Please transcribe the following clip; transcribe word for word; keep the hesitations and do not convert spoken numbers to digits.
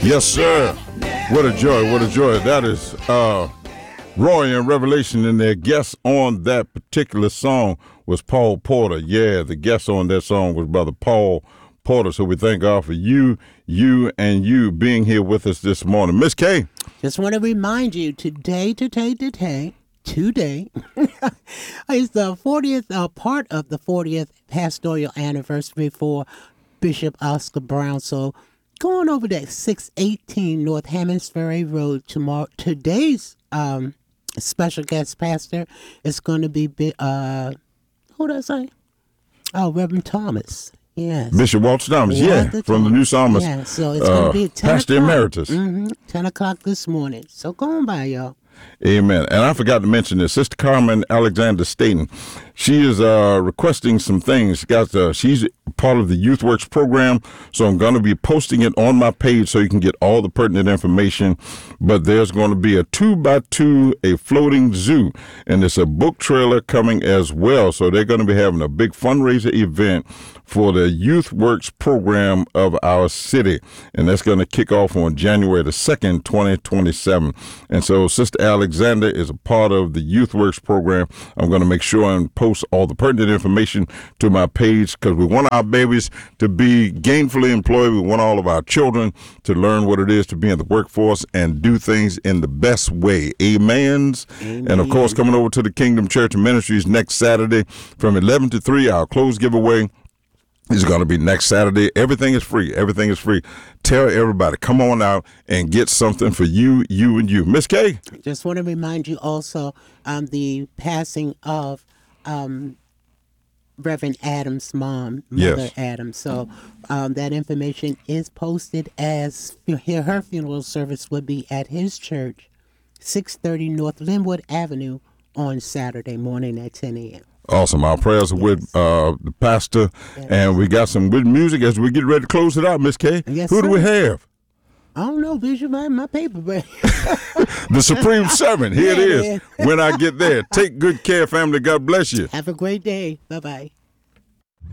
Yes, sir. What a joy, what a joy. That is uh, Roy and Revelation, and their guest on that particular song was Paul Porter. Yeah, the guest on that song was Brother Paul Porter. So we thank God for you, you, and you being here with us this morning. Miss K. Just want to remind you, today, today, today, today is the fortieth, uh, part of the fortieth pastoral anniversary for Bishop Oscar Brown. So going over that six eighteen North Hammonds Ferry Road tomorrow. Today's um, special guest pastor is going to be, uh, who did I say? Oh, Reverend Thomas. Yes. Bishop Walter Thomas, yeah, Walter from the New Psalmist. Yeah, so it's going to uh, be at ten Pastor o'clock. Emeritus. Mm-hmm, ten o'clock this morning. So go on by, y'all. Amen. And I forgot to mention this. Sister Carmen Alexander Staten, she is uh, requesting some things. She got, uh, she's part of the YouthWorks program, so I'm going to be posting it on my page so you can get all the pertinent information. But there's going to be a two-by-two, a floating zoo, and it's a book trailer coming as well. So they're going to be having a big fundraiser event for the YouthWorks program of our city, and that's going to kick off on January the second, twenty twenty-seven. And so Sister Alexander is a part of the YouthWorks program. I'm going to make sure and post all the pertinent information to my page because we want our babies to be gainfully employed. We want all of our children to learn what it is to be in the workforce and do things in the best way. Amens. Amen. And of course, coming over to the Kingdom Church Ministries next Saturday from eleven to three, our clothes giveaway is going to be next Saturday. Everything is free. Everything is free. Tell everybody, come on out and get something for you, you, and you. Miss K. Just want to remind you also um, the passing of um, Reverend Adams' mom, Mother Yes. Adams. So um, that information is posted as her funeral service would be at his church, six thirty North Linwood Avenue on Saturday morning at ten a.m. Awesome. Our prayers are with uh, the pastor, Yes. and we got some good music as we get ready to close it out, Miss K. Yes, Who do we sir. have? I don't know, Bishop, I my paper, but The Supreme Servant. Here it Yeah, is. man. When I get there. Take good care, family. God bless you. have a great day. Bye-bye.